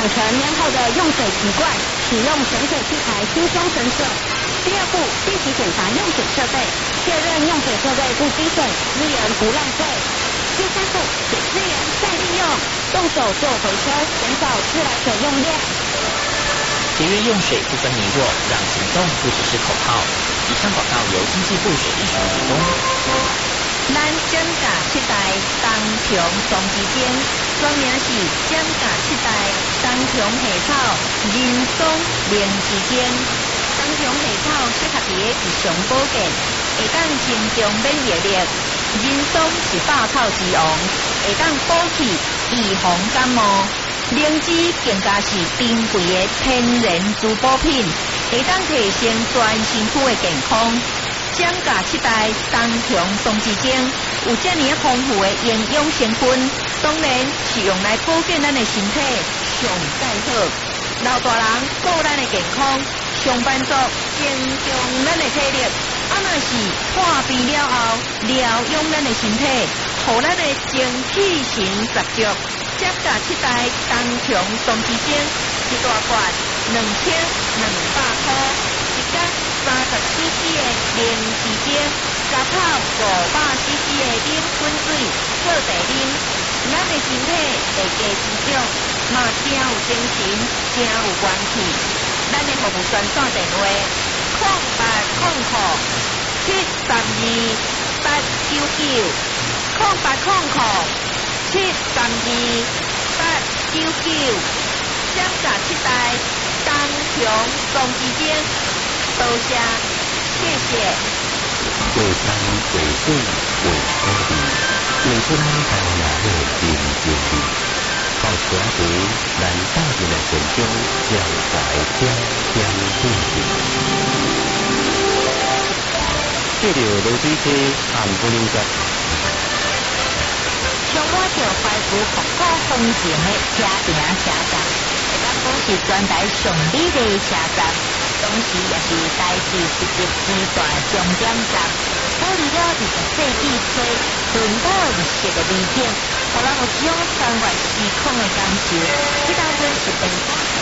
成良好的用水习惯，使用省水器材轻松省水。第二步，定期检查用水设备，确认用水设备不积水，资源不浪费。第三步，有资源再利用，动手做回收，减少自来水用量。 节约用水不分你我，让行动不只是口号。以上广告由经济部水利署提供。 咱降价7代东平双基金，全名是降价7代东平下草人松零基金。东平下草适合伫个日常保健，会当增强免疫力。人松是百草之王，会当补气、预防感冒。灵芝更加是珍贵的天然珠宝品，会当提升全身躯的健康。降价7代东平双基精有这么丰富的营养成分，当然是用来保健咱的身体上最好。老大人顾咱的健康，上班族增强咱的体力，若是破病了后疗养咱的身体，互咱的精气神十足。降价7代东平双基精一大罐2200块，一缸30cc 的零基精，加泡500cc 的冷滚水做茶啉，咱的身体会加滋长，嘛真有精神，真有元气。咱的服务专线电话0800-732-899，0800-732-899，降价7代东平双基精，多谢，谢谢。 为山为水为土地，为出咱台湾人的人情味。到车队咱带进来神州，将怀点点滴滴。这条流水车含不能接。 充满着怀古复古风情的车顶车站，会当讲是全台上美丽的车站，同时也是台市一级之大重点站，保留了20世纪初淳朴日式的美景，互人有一种穿越时空的感受。这当中是变化。